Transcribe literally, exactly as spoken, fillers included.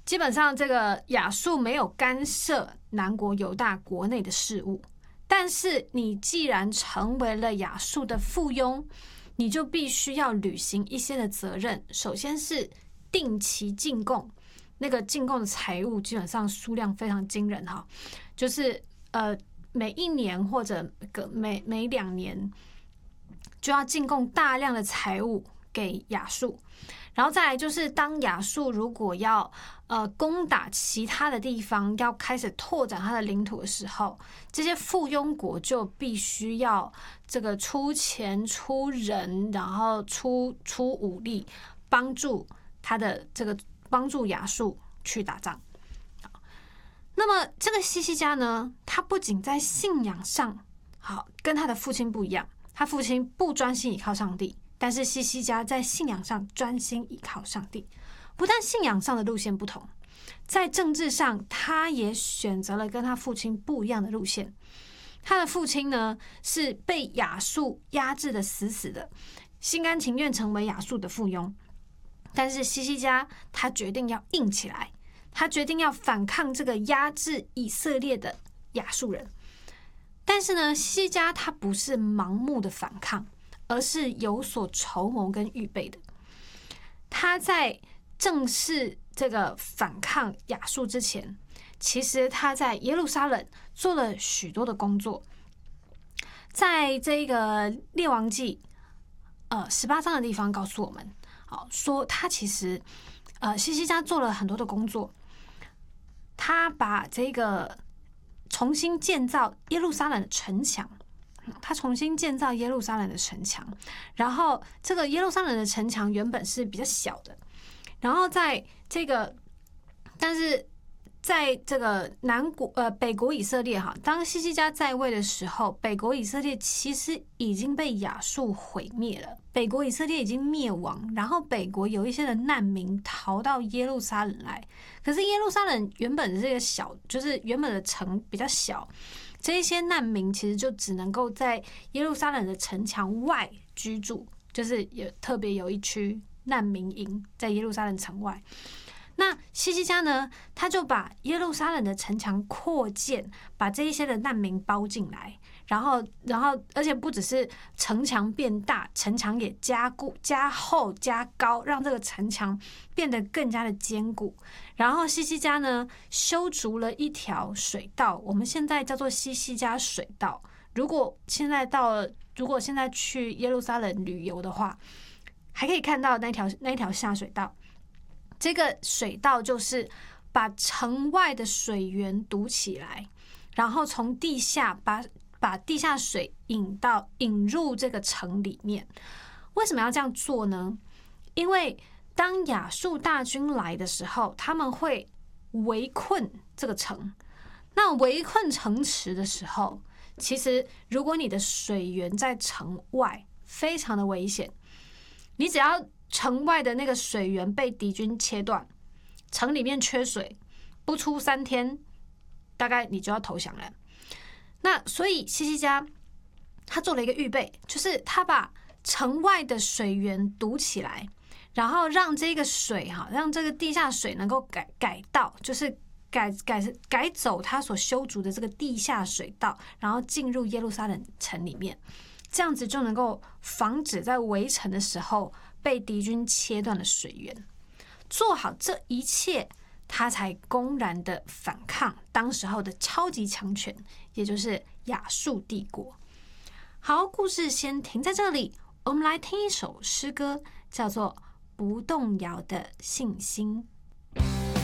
基本上这个亚述没有干涉南国犹大国内的事务，但是你既然成为了亚述的附庸，你就必须要履行一些的责任。首先是定期进贡，那个进贡的财物基本上数量非常惊人哈，就是呃每一年或者每每两年就要进贡大量的财物给亚述。然后再来就是当亚述如果要呃攻打其他的地方，要开始拓展它的领土的时候，这些附庸国就必须要这个出钱出人，然后出出武力，帮助他的这个帮助亚述去打仗。那么这个西西家呢，他不仅在信仰上好跟他的父亲不一样，他父亲不专心依靠上帝，但是西西家在信仰上专心依靠上帝。不但信仰上的路线不同，在政治上他也选择了跟他父亲不一样的路线。他的父亲呢是被亚述压制的死死的，心甘情愿成为亚述的附庸。但是西西家他决定要硬起来，他决定要反抗这个压制以色列的亚述人。但是呢，西西家他不是盲目的反抗，而是有所筹谋跟预备的。他在正式这个反抗亚述之前，其实他在耶路撒冷做了许多的工作。在这个列王记呃十八章的地方告诉我们，好说他其实呃西西家做了很多的工作。他把这个重新建造耶路撒冷的城墙，他重新建造耶路撒冷的城墙，然后这个耶路撒冷的城墙原本是比较小的，然后在这个，但是在这个南国呃北国以色列哈，当西西家在位的时候，北国以色列其实已经被亚述毁灭了，北国以色列已经灭亡，然后北国有一些的难民逃到耶路撒冷来，可是耶路撒冷原本是一个小，就是原本的城比较小。这一些难民其实就只能够在耶路撒冷的城墙外居住，就是有特别有一区难民营在耶路撒冷城外。那西西家呢，他就把耶路撒冷的城墙扩建，把这一些的难民包进来，然后，然后，而且不只是城墙变大，城墙也加固、加厚、加高，让这个城墙变得更加的坚固。然后西西家呢，修筑了一条水道，我们现在叫做西西家水道。如果现在到了，如果现在去耶路撒冷旅游的话，还可以看到那条那条下水道。这个水道就是把城外的水源堵起来，然后从地下把把地下水引到引入这个城里面。为什么要这样做呢？因为当亚述大军来的时候，他们会围困这个城。那围困城池的时候，其实如果你的水源在城外，非常的危险。你只要城外的那个水源被敌军切断，城里面缺水，不出三天，大概你就要投降了。那所以西西家他做了一个预备，就是他把城外的水源堵起来，然后让这个水哈，让这个地下水能够改改道，就是改改改走他所修筑的这个地下水道，然后进入耶路撒冷城里面，这样子就能够防止在围城的时候被敌军切断了水源。做好这一切，他才公然的反抗当时候的超级强权，也就是亚述帝国。好，故事先停在这里，我们来听一首诗歌，叫做《不动摇的信心》。